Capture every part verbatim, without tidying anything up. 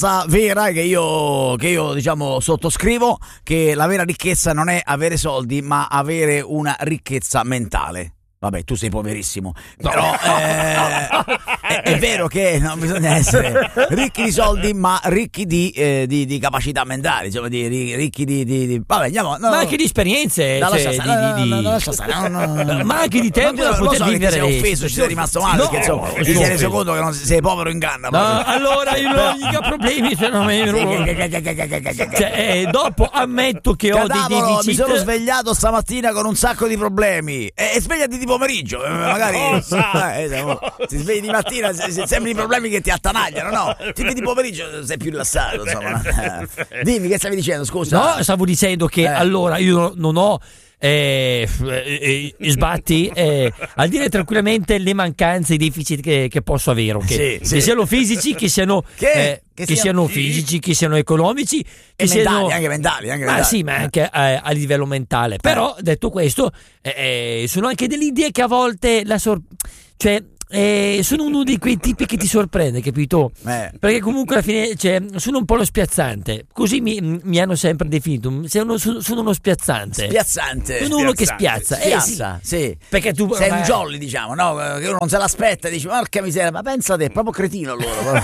vera che io, che io diciamo sottoscrivo, che la vera ricchezza non è avere soldi ma avere una ricchezza mentale. Vabbè, tu sei poverissimo, però eh, è, è vero che non bisogna essere ricchi di soldi, ma ricchi di, eh, di, di capacità mentali, insomma, di, di, ricchi di, di, di... Vabbè, andiamo. No, ma anche di esperienze, no, cioè, lascia di, stare, di, no, di... no, lascia stare, no, no, no, no. ma anche di tempo da poter so vivere. Che ti sei offeso, ci sei rimasto male, no, perché insomma, no, ti sei reso conto che non sei povero in canna. No, allora io non ho mica problemi, se non mi cioè, eh, dopo ammetto che ho dei deficit. Mi sono svegliato stamattina con un sacco di problemi e, e svegliati di pomeriggio, magari eh, ti svegli di mattina, se, se sembri i problemi che ti attanagliano, no? Ti di pomeriggio sei più rilassato, insomma. Dimmi, che stavi dicendo, scusa? No, stavo dicendo che eh. allora io non ho Eh, eh, eh, sbatti eh, a dire tranquillamente le mancanze, i deficit che, che posso avere, okay? Sì, che sì. siano fisici, che siano che, eh, che, che siano sì. fisici, che siano economici, che e siano mentali, anche mentali, anche ma mentali. sì, ma anche eh, a livello mentale. Però detto questo, eh, sono anche delle idee che a volte la sor- cioè Eh, sono uno di quei tipi che ti sorprende, capito? Eh. Perché comunque alla fine, cioè, sono un po' lo spiazzante. Così mi, mi hanno sempre definito. Sono, sono uno spiazzante. Spiazzante. Sono uno che spiazza. Spiazza, eh, sì. sì. Perché tu sei ma... un jolly, diciamo, no? Che uno non se l'aspetta e dici, porca miseria, ma pensa te, proprio cretino allora.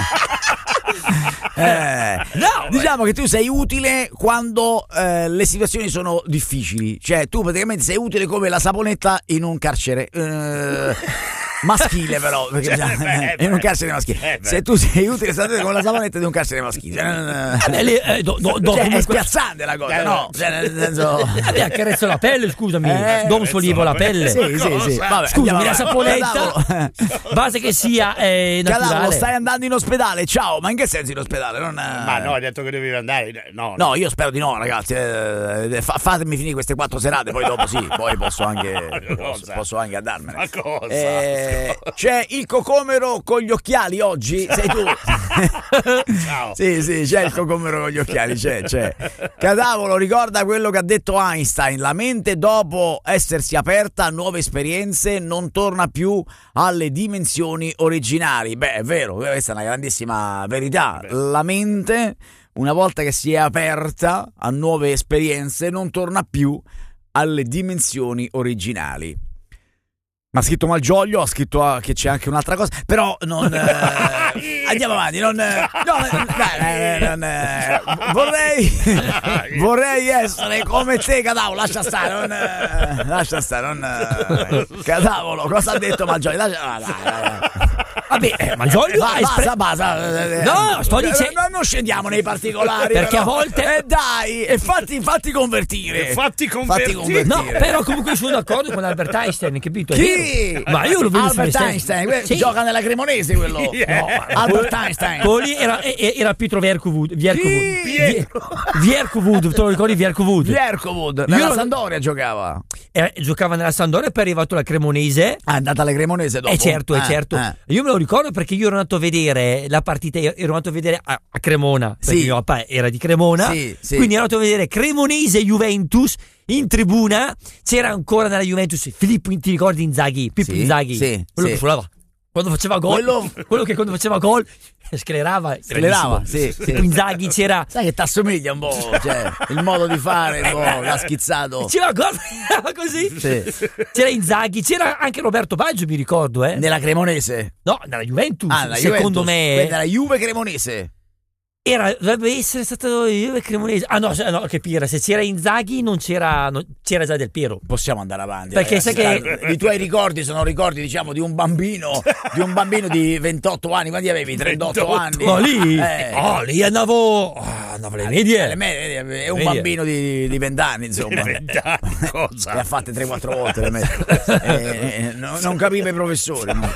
eh, no, diciamo che tu sei utile quando eh, le situazioni sono difficili. Cioè, tu praticamente sei utile come la saponetta in un carcere. Eh, maschile però perché cioè, beh, in un carcere maschile, eh, se tu sei utile come la saponetta di un carcere maschile, eh, le, eh, do, do, do, cioè, comunque... è spiazzante la cosa, no? Cioè, nel senso... Vabbè, accarezzo la pelle, scusami, eh, do un sollievo la pelle. Sì, sì, sì. Vabbè, scusami, la saponetta base che sia eh, naturale. Cadavolo, stai andando in ospedale, ciao, ma in che senso in ospedale? Non... Ma no, hai detto che dovevi andare, no, no, no io spero di no, ragazzi, eh, fa- fatemi finire queste quattro serate, poi dopo sì, poi posso anche posso, posso anche andarmene. Ma cosa? Eh, c'è il cocomero con gli occhiali oggi, sei tu. Ciao. Sì, sì, c'è il cocomero con gli occhiali, c'è, c'è. Cadavolo, ricorda quello che ha detto Einstein: la mente dopo essersi aperta a nuove esperienze non torna più alle dimensioni originali. Beh, è vero, questa è una grandissima verità. La mente, una volta che si è aperta a nuove esperienze, non torna più alle dimensioni originali. Ma ha scritto Malgioglio, ha scritto ah, che c'è anche un'altra cosa, però non eh, andiamo avanti, non, eh, no, dai, non, eh, vorrei vorrei essere come te, Cadavolo, lascia stare, non, eh, lascia stare, non, eh, Cadavolo, cosa ha detto Malgioglio? Lascia, ah, dai, dai. Vabbè, eh, Malgioglio Va, basta, basta, no, sto dicendo, non scendiamo nei particolari, perché però. a volte eh, dai, e fatti, fatti convertire, fatti convertire. fatti convertire. no, però comunque sono d'accordo con Albert Einstein, capito? È Chi? vero. Ma io lo vedo Albert Einstein, que- sì. gioca nella Cremonese quello. Yeah. No, Albert Einstein. Quello lì era, era Pietro Vierkovud. Pietro. Vierkovud, te lo ricordi Vierkovud? Vierkovud, nella Io- Sampdoria giocava. Era- giocava nella Sampdoria e poi è arrivato alla Cremonese. Ah, è andata alle Cremonese dopo. Eh certo, eh, Eh, certo. eh. Io me lo ricordo perché io ero andato a vedere la partita, ero andato a vedere a, a Cremona, perché Sì. mio papà era di Cremona, Sì, sì. quindi ero andato a vedere Cremonese Juventus. In tribuna c'era ancora nella Juventus Filippo, ti ricordi Inzaghi? Pippo Sì, Inzaghi, sì, quello sì. che suonava quando faceva gol, Quello- quello che quando faceva gol sclerava, Sclerava, grandissimo. sì, sì. Pippo Inzaghi c'era, Sai che t'assomiglia un po', cioè, il modo di fare, un po', l'ha schizzato. c'era gol, era così. Sì. C'era Inzaghi, c'era anche Roberto Baggio, mi ricordo, eh. Nella Cremonese. No, nella Juventus, Ah, nella secondo Juventus. me Quella era Juve Cremonese. era, dovrebbe essere stato io e Cremonese. Ah no, se- no, che pira, se c'era Inzaghi non c'era, non- c'era già Del Piero. Possiamo andare avanti, Perché ragazzi. sai che- Dai, i tuoi ricordi sono ricordi, diciamo, di un bambino di un bambino di ventotto anni. Quanti avevi? trentotto anni. No, lì, Eh. oh, lì andavo, ah, andavo alle medie. Alle medie, è un Medie. bambino di, di vent'anni, insomma. Vent'anni, cosa? Le ha fatte tre quattro volte le medie. Eh, eh, no- non capiva i professori. No?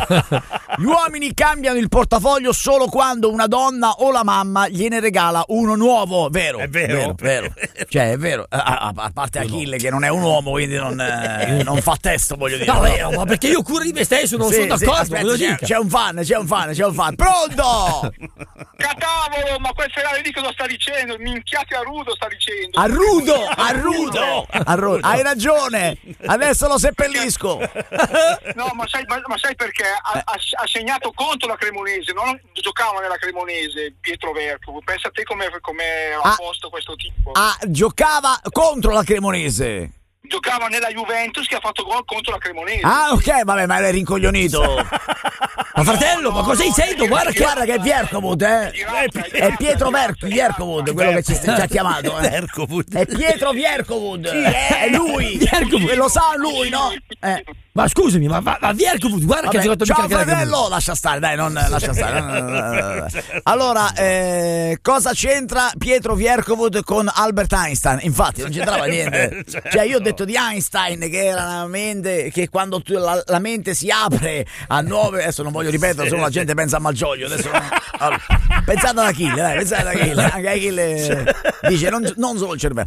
Gli uomini cambiano il portafoglio solo quando una donna o la mamma gliene regala uno nuovo, vero? È vero. vero, vero. Cioè, è vero. A, a- a parte Achille, che non è un uomo, quindi non, eh, non fa testo, voglio dire. No, vero, ma perché io curo di me stesso, non Sì, sono sì, d'accordo. aspetta, ve lo c'è, dica. c'è un fan, c'è un fan, c'è un fan. Pronto? Catavolo, ma quel Ferrari lì cosa sta dicendo? Minchiate a rudo sta dicendo. A rudo, a rudo, a rudo. Hai ragione. Adesso lo seppellisco. No, ma sai, ma, ma sai perché? Ha, ha, ha segnato contro la Cremonese, non giocava nella Cremonese Pietro Vercovood. Pensa a te come ha Ah. posto questo tipo. Ah, giocava contro la Cremonese. Giocava nella Juventus che ha fatto gol contro la Cremonese. Ah, ok, vabbè, ma l'hai rincoglionito. Ma fratello, No, ma no, cosa no, sento? è- Guarda che... Guarda che è Viercovud, eh. È Pietro Verco, Viercovud, quello che ci ci ha chiamato, eh. Vercovood. È Pietro Viercovud, è lui. Viercovud. Lo sa lui, no? Eh. Ma scusami, ma, ma, ma Viercovood, guarda che ha Vabbè, giocato ciao mica anche la fratello, lascia stare, dai, non lascia stare. No, no, no, no. Allora, eh, cosa c'entra Pietro Viercovud con Albert Einstein? Infatti, non c'entrava niente. Cioè, io ho detto di Einstein che era una mente che quando tu- la, la mente si apre a nuove. Adesso non voglio ripetere, solo la gente pensa a Malgioglio. Adesso non- allora, pensate ad Achille, dai, pensate ad Achille. Anche Achille dice non, non solo il cervello.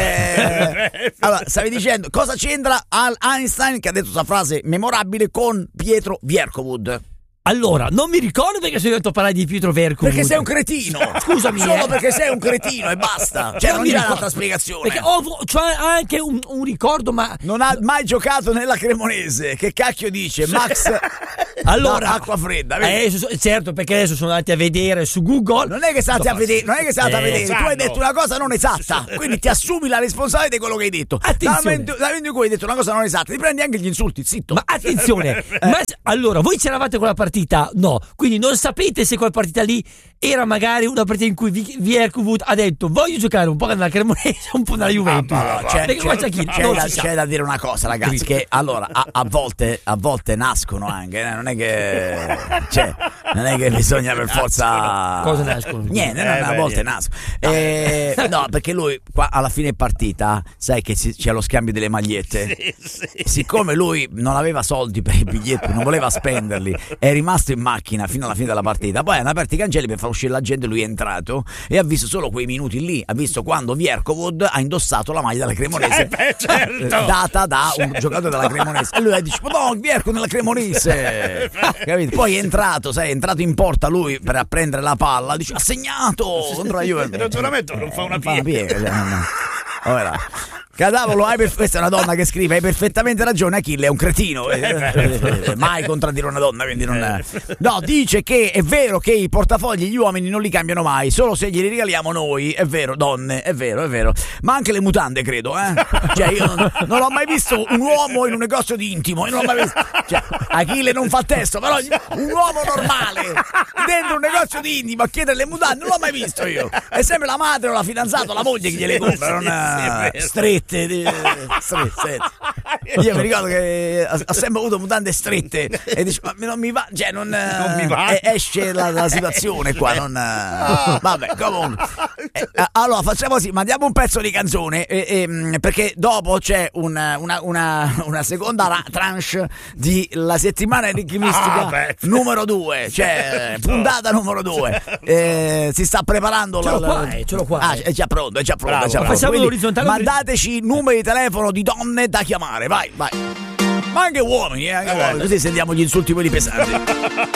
Eh, allora, stavi dicendo cosa c'entra Al Einstein che ha detto questa frase memorabile con Pietro Viercovud? Allora, non mi ricordo perché sono venuto a parlare di Pietro Vercovood. Perché sei un cretino. Scusami, Solo eh. perché sei un cretino e basta. Cioè, non mi c'è ricordo- un'altra spiegazione. Perché ho c'ho anche un, un ricordo, ma Non ha mai giocato nella Cremonese. Che cacchio dice? Max allora da acqua fredda. vedi? adesso so- certo, perché adesso sono andati a vedere su Google. Non è che state a vedere, non è che state a Eh, vedere, tu hai sanno. detto una cosa non esatta, quindi ti assumi la responsabilità di quello che hai detto. Dal Attenzione. momento, dal momento in cui hai detto una cosa non esatta, ti prendi anche gli insulti, zitto. Ma attenzione, ma s- allora voi c'eravate con la partita? No, quindi non sapete se quella partita lì era magari una partita in cui Vi- Viercovood ha detto voglio giocare un po' nella Cremonese, un po' nella Juventus. Ah, ma va, C'è, Perché qua c'è chi? c'è Non da, si sa. c'è da dire una cosa, ragazzi, che allora a, a volte a volte nascono anche, eh, non è che cioè, non è che bisogna per forza Cosa nascono? Niente, no, Eh, no, a beh, volte niente. nascono. Eh, no, perché lui qua alla fine partita, sai che si- c'è lo scambio delle magliette. Siccome lui non aveva soldi per i biglietti, non voleva spenderli, è rimasto in macchina fino alla fine della partita. Poi hanno aperto i cancelli per far uscire la gente. Lui è entrato e ha visto solo quei minuti lì. Ha visto quando Viercovud ha indossato la maglia della Cremonese, Eh, beh, certo. data da un giocatore della Cremonese. E lui ha detto: no, Vierco nella Cremonese. Capito? Poi è entrato, sai, è entrato in porta lui per prendere la palla. Dice: ha segnato contro la Juve. Naturalmente non fa una Non fa una piega. piega, cioè, no. Ora, Cadavolo, hai per- questa è una donna che scrive: hai perfettamente ragione, Achille è un cretino. Eh, mai contraddire una donna, quindi non. No, dice che è vero che i portafogli gli uomini non li cambiano mai, solo se glieli regaliamo noi. È vero, donne, è vero, è vero. Ma anche le mutande, credo, eh. Cioè, io non, non ho mai visto un uomo in un negozio di intimo. Io non l'ho mai visto. Cioè, Achille non fa testo, però un uomo normale dentro un negozio di intimo a chiedere le mutande non l'ho mai visto io. È sempre la madre o la fidanzata o la moglie che gliele compra, non Sì, eh, sì, strette, di- strette, strette. Io mi ricordo che ha, ha sempre avuto mutande strette e dice ma non mi va, cioè non, Non mi va. eh, esce la, la situazione qua, non eh, vabbè, comunque. Eh, eh, allora facciamo così, mandiamo un pezzo di canzone eh, eh, perché dopo c'è un- una, una, una seconda ra- tranche di La settimana enigmistica Ah, beh. numero due, cioè puntata numero due. Eh, si sta preparando Ce l'ho la- qua, la- eh, ce l'ho qua. Ah, è già pronto, è già pronto, Bravo. è già Ma pronto. facciamo Quindi l'orizzontale- mandateci numeri di telefono di donne da chiamare, vai, vai. Ma anche uomini, eh, anche Eh, uomini, così sentiamo gli insulti quelli pesanti.